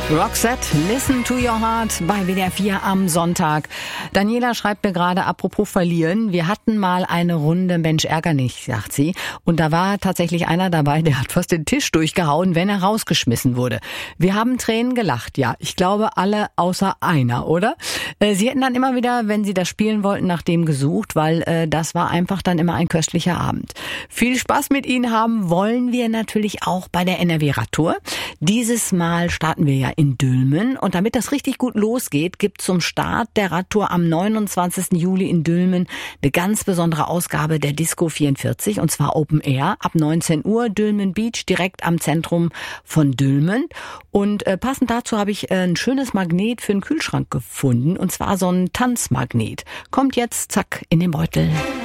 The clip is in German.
Roxette, Listen to Your Heart bei WDR 4 am Sonntag. Daniela schreibt mir gerade, apropos verlieren, wir hatten mal eine Runde Mensch ärger nicht, sagt sie. Und da war tatsächlich einer dabei, der hat fast den Tisch durchgehauen, wenn er rausgeschmissen wurde. Wir haben Tränen gelacht, ja. Ich glaube alle außer einer, oder? Sie hätten dann immer wieder, wenn sie das spielen wollten, nach dem gesucht, weil das war einfach dann immer ein köstlicher Abend. Viel Spaß mit Ihnen haben wollen wir natürlich auch bei der NRW-Radtour. Dieses Mal starten wir ja in Dülmen. Und damit das richtig gut losgeht, gibt zum Start der Radtour am 29. Juli in Dülmen eine ganz besondere Ausgabe der Disco 44, und zwar Open Air ab 19 Uhr, Dülmen Beach, direkt am Zentrum von Dülmen. Und passend dazu habe ich ein schönes Magnet für den Kühlschrank gefunden, und zwar so ein Tanzmagnet. Kommt jetzt, zack, in den Beutel.